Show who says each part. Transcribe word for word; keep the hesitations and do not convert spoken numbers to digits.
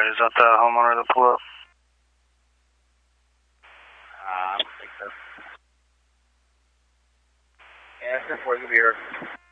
Speaker 1: Alright, is that the homeowner that pulled up?
Speaker 2: Uh, I don't think so. Yeah, it's before you be here.